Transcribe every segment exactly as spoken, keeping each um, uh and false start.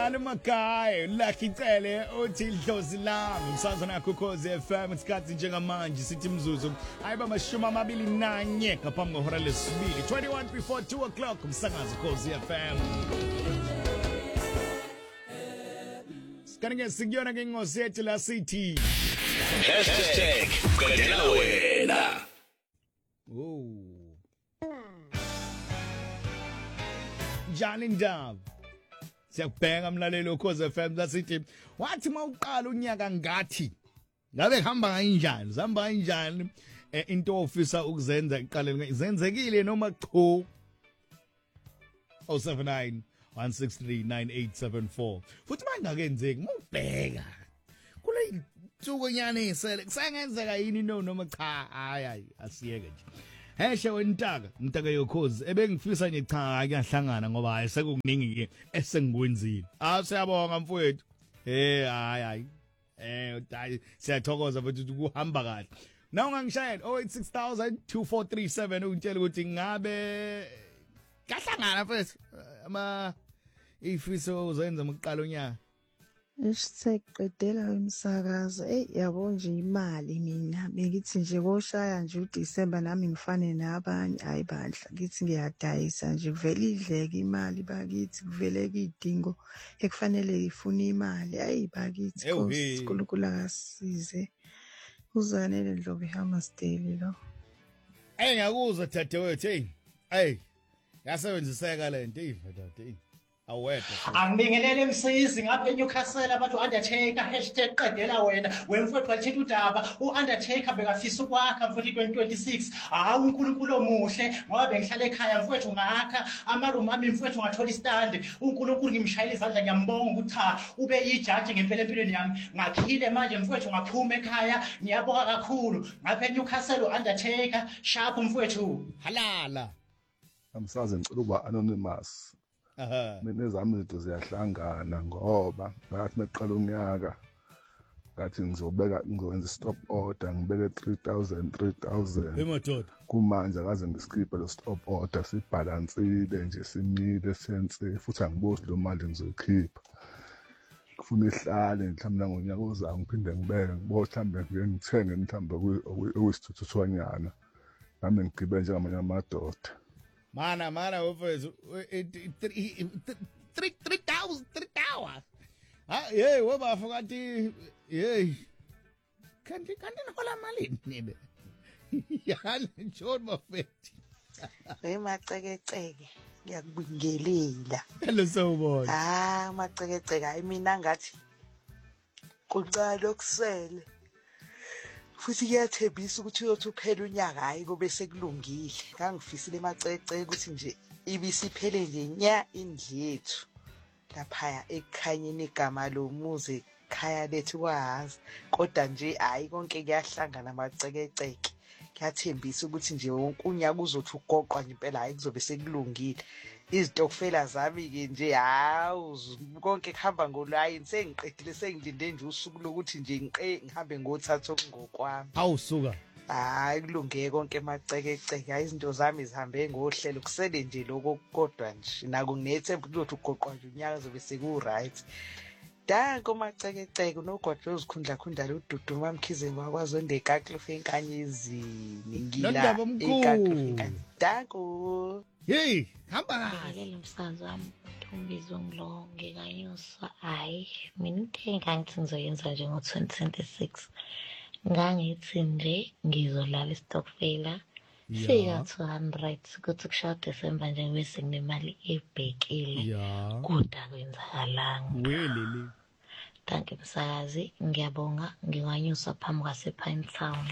Lana Makai, Lucky Tele, uthi idlozi lami, msazana Ukhozi F M, isikhathi njengamanje sithi mzuzu ayiba mashumi amabili nanye ngaphambi kwehora lesibili, twenty-one before two o'clock umsakazo Ukhozi F M. Sikanike sikuyona ke ingosi yethu la sithi hashtag Qedela wena. Oh. Njani ndaba? Siyabheka mlaleli Ukhozi F M lasithi wathi mawuqala unyaka ngathi ngabe hamba kanjani zihamba kanjani into ofisa ukuzenza iqale izenzekile noma cha oh seven nine one six three nine eight seven four futhi mangakenzeki mawubheka kule tsuku nyane isele kusengenzeka yini no noma cha hayi asiyeke nje heshe wentaka mtaka yokhozi ebengifisa nje cha kuyahlangana ngoba hayi sekukuningi ke esengikwenzile ah siyabonga mfowethu eh hayi hayi eh hayi siyathokoza futhi ukuhamba kahle na ungangishayela oh eight six thousand two four three seven ungitshela ukuthi ngabe kahlangana mfethu ama ifiso uzenza umqala unyaka Isiqedela umsakazo eh yabo nje imali mina bengithi nje koshaya nje uDisemba nami ngifane nabanye ayi bandla ngithi ngiyadayisa nje kuvela idleke imali bakithi kuveleka idingo ekufanele ifuna imali ayi bakithi uNkulunkulu akasize uzanele Ndlovu Hammarsdale lo hey ngiyakuzwa dadewethu hey hey yasebenziseka lento ivadade awedwa angibingelele msisi ngapha eNewcastle abantu Undertaker hashtag Qedela wena wemfowethu wathi udaba uUndertaker bekafisa ukwakha futhi twenty twenty-six hawu uNkulunkulu omuhle ngoba bengihlala ekhaya mfowethu ngakha amaroom ami mfowethu ngathola istand uNkulunkulu ngimshayela izandla ngiyambonga ukuthi cha ube yijaji ngempela empilweni yami ngakhile manje mfowethu ngaphuma ekhaya ngiyabonga kakhulu ngapha eNewcastle uUndertaker sharp mfowethu halala amsaze ngicela uba anonymous aha mina ezami izinto ziyahlangana ngoba ngathi meqala unyaka ngathi ngizobeka ngizowenza stop order ngibeke three thousand three thousand emododa kumanje akaze ngiskiphe lo stop order sibalansile nje simile sense futhi angibosi lo mali ngizoyikhipha kufuna ihlale mhlawumbe ngonyaka ozayo ngiphinde ngibeke ngibo mhlawumbe ngike ngithenge mhlawumbe okuyisithuthwanyana nami ngigibe njengamanye amadoda mana mana wofethu three three thousand three thousand ah hey wobafa kanti hey kanti kanti nola malini nibe yana John Mofethi hey macekeceke ngiyakubingelela hello sawubona ah macekeceke hayi mina ngathi kuqala okusele futhi kuyathembisa ukuthi uyothi uphela unyaka hayi kube sekulungile ngangifisile emacece ukuthi nje ibisiphele nje nya indlethu lapha ekhanyeni igama lomuzi khaya lethu kwazi kodwa nje hayi konke kuyahlangana amacekeceke kuyathembisa ukuthi nje wonke unyaka uzothi ugoqwa nje impela hayi kuzobe sekulungile izitokufela zami ke nje hawu konke kuhamba ngolayini sengiqedile sengilinde nje usuku lokuthi nje ngiqe ngihambe ngothatha ngokwami awusuka hayi kulungeke konke emacekeceke hayi izinto zami zihambe ngohlelo kusele nje lokho kodwa nje nako nginethemba ukuthi ugoqwa nje unyaka uzobe seku right danko macekeceke unogodlo uzikhundla khundla uDudu mamkhize ngakwazi ndekaklife enkanyezi ngila ekaklife danko hey hamba ngeke umsakazo wami uthombizo ngilonge kanyusa hayi mina into engithi ngizoyenza nje ngo twenty twenty-six ngangithi nje ngizolala istokfela fika two hundred ukuthi kushaya December nje bese nginemali ebhekile kodwa kwenzakalanga welele thank you msakazi ngiyabonga nginganyusa phambi kwasePine Town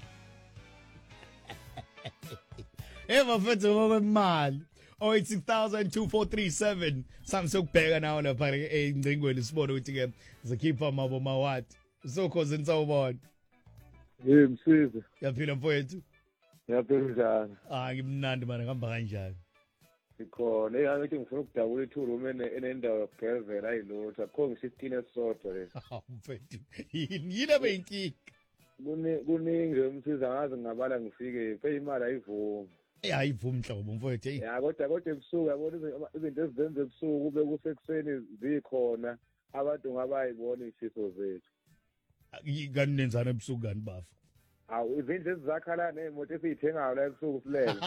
eva mfethu ngokwemali oh eight six thousand two four three seven samsokubheka nawo lapha engcingweni sibone ukuthi ke zikhipha mabo mawati sokhoze nisawubona hey msize yaphila mfowethu yaphila njani ah ngimnandi mana ngihamba kanjani ikhona eyathi ngifuna ukudabula ithurume enendawo yokugezela ayilotha akho ngisithine sodwa le ah mfethu yini abeyinkinga kuningi umsiza ngazi ngabala ngifike phe imali ayivumi ayivumi mhlobo mfowethu hey ya kodwa kodwa ebusuku yabona izinto ezizenza ebusuku kube kusekuseni zikhona abantu ngabayibona isitho zethu kanenzana ebusuku kani bafu awu izindlu ezizakhala nemoto esizithengayo la ebusuku silele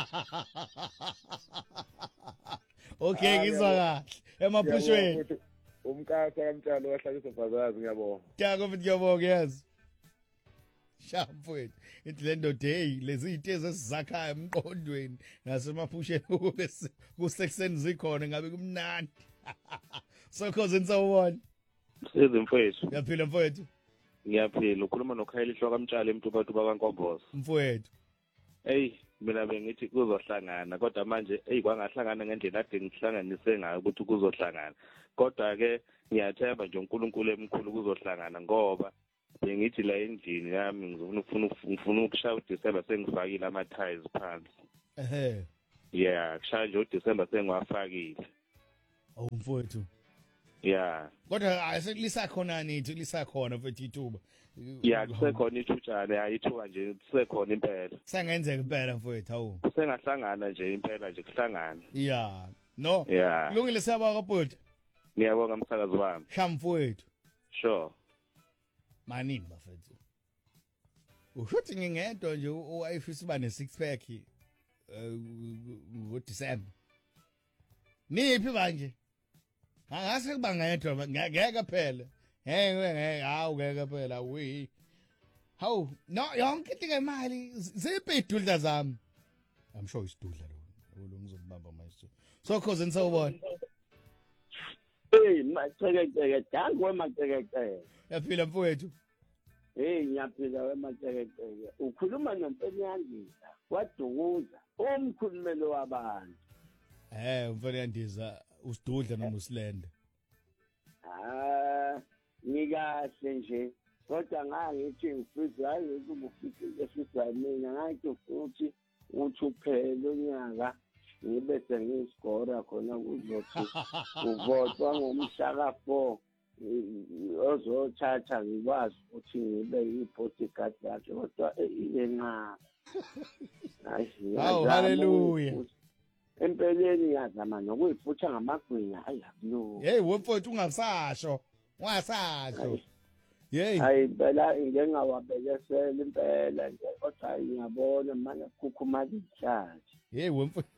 okay ngizwa kahle emaphushweni umkasa kamtshalo wahlalisa bhazazi ngiyabonga Ngiyabonga futhi ngiyabonga yazi Shamfowethu ithi le ndoda hey lezi zinto ezizakhayo emqondweni nasemaphusheni kube kusekuseni zikhona ngabe kumnandi sokhoze nisawubona Size mfowethu Ngiyaphila mfowethu Ngiyaphila ukhuluma noKhayeli Hloka kamtshalo emthuphathu bakwaNkombozo mfowethu Hey mina bengithi kuzohlangana kodwa manje hey kwangahlangana ngendlela ade ngihlanganise ngayo ukuthi kuzohlangana kodwa ke ngiyathemba nje uNkulunkulu emkhulu kuzohlangana ngoba bengithi la endlini yami ngizofuna ufuna ufuna ukushaya uDecember sengifakile ama tiles phansi ehe yeah kushaya nje uDecember sengiwafakile awu mfowethu yeah kodwa ayiselisakhona nithi lisakhona futhi ithuba yeah kusekhona ithutshane ayithuka nje kusekhona impela sengenzeka impela mfowethu awu sengahlangana nje impela nje kuhlangana yeah no yeah kulungile siyabonga kabhuti ngiyabonga umsakazi wami shamfowethu sure manini bafethu ushuthi ngingedwa nje uwayifisa uba ne six pack ngo December niphi manje angase kuba ngedwa ngeke phela hey ngeke hawu ngeke phela we hawu no yonke into ngemali ziphi idudla zami I'm sure isidudla lo lo ngizokubamba manje so cause nisawubona hey macekeceke dangu wemacekeceke yaphila mfowethu hey ngiyaphila wemacekeceke ukhuluma noMfenyandiza wadukuza umkhulumelo wabantu eh uMfenyandiza usidudla noma usilende ah ngikahle nje kodwa ngangithi ngifisa hayi ukufika esizwa mina ngathi futhi uthi uphela unyaka ngibe sengiskora khona kuzothi uvotwa ngomhla ka four ozothatha ngikwazi ukuthi ngibe yibodyguard yakhe kodwa iyenqa hawu haleluya empeleni yazama nokuyifutha ngamagwinya hayi yakulo hey wemfowethu ungasasho ungasasho hey hayi phela ngengawabelesela impela nje kodwa ngiyabona manje kukhukhumala ihlathi hey wemfowethu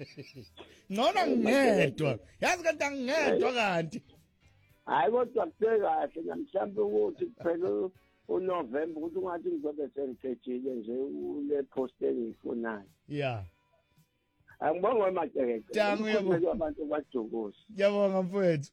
nona ngedwa yazi kanti angedwa kanti hayi kodwa kusekahle namhlanje ukuthi kuphela uNovember ukuthi ungathi ngizobe sengithethile nje ule post engiyifunayo yeah angibonga emacekeke Dangu yabo abantu bajokosi ngiyabonga mfowethu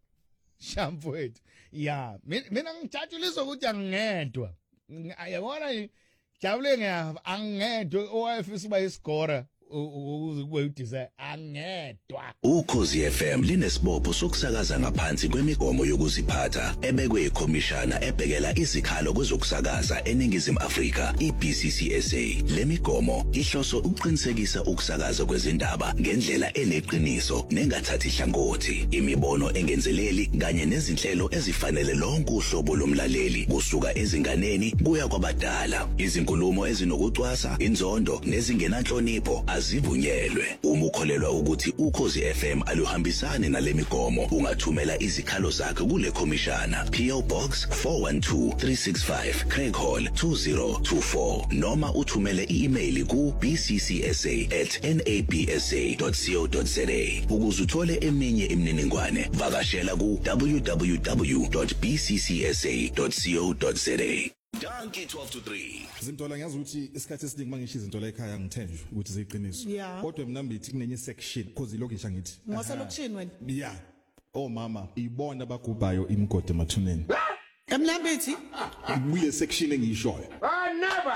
shamfowethu yeah mina ngijatshulisa ukuthi angedwa ayabona jabule ngiyava angedwa owayefisa uba isigora ukuze kube udisa angedwa Ukhozi F M linesibopho sokusakaza ngaphansi kwemigomo yokuziphatha ebekwe ikhomishana ebhekela izikhalo kwezokusakaza eNingizimu Afrika iB C C S A lemigomo ihloso ukuqinisekisa ukusakaza kwezindaba ngendlela eneqiniso nengathathi ihlangothi imibono engenzeleli kanye nezinhlelo ezifanele lonke uhlobo lomlaleli kusuka ezinganeni kuya kwabadala izinkulumo ezinokucwasa inzondo nezingenanhlonipho azivunyelwe uma ukholelwa ukuthi Ukhozi F M aluhambisani nalemigomo ungathumela izikhalo zakhe kule khomishana P O Box four one two three six five Craig Hall two zero two four noma uthumele i-email ku b c c s a at n a b s a dot co dot za ukuze uthole eminye imininingwane vakashela ku w w w dot b c c s a dot co dot za Donkey twelve to three. Izintola ngiyazi ukuthi isikhathi esiningi mangisho izinto la ekhaya ngithenjwe ukuthi ziqiniso. Kodwa mina mbithi kunenye section because ilokhu ngisha ngithi. Ngoselokishini wena? Yeah. Oh mama, ibona bagubhayo imgodi emathuneni. Emlambithi? Kule section engiyishoyo. Ah never.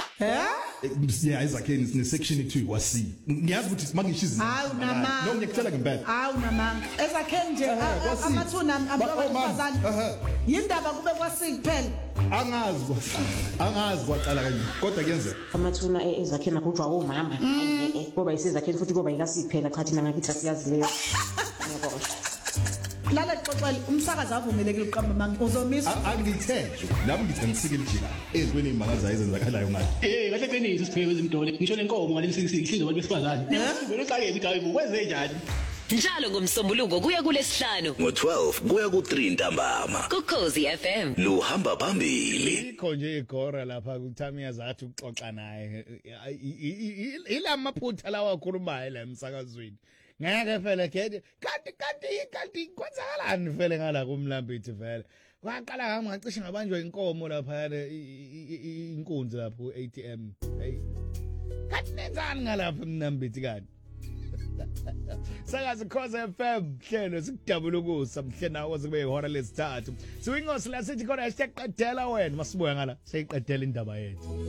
Eh? Yeah, izakheni sine section ethu wasi. Ngiyazi ukuthi mangisho izinto. Hawu namanga. No ngiyakutshela ngempela. Hawu namanga. Ezakheni nje amathuna abafazana. Yindaba kube kwasi kuphela. Angazi angazi kwaqala kanje kodwa kuyenzeka amathuna ezakhena kujwa omama ngoba isizakheni futhi kuba yikasiphela cha thina ngakithi asiyazi leyo ngiyabona Lala xoxela umsakazi avumelekile uqamba manga uzomisa. Angithenje nami ngithi ngisike lijika ezweni imangaza ezenzakalayo ngathi. Eh kahle qinisa siphe kwezimdole ngisho lenkomo ngale sikhihlizo abantu besifazane. Ngibona xake ukuthi hayi kwenze njani. Njalo ngomsombuluko kuya kulesihlanu ngo twelve kuya ku three ntambama kuKhosi F M luhamba phambili ikho nje igora lapha kuThamiya zathi uxoxa naye ilamaphutha lawa akhulumayo la emsakazweni ngeke phela khethe kanti kanti kanti kwenzakalani vele ngala kumlambithi vele waqala ngami ngacishe ngabanjwa inkomo lapha inkunzi lapho A T M hey kanti nenzani ngalapha emnambithi kanti Sakazi Khosi F M hlelo sikudabula ukusa mhle nawo kube ihora lesithathu siwingosi la sithi khona hashtag qedela wena masibuya ngala seyiqedela indaba yethu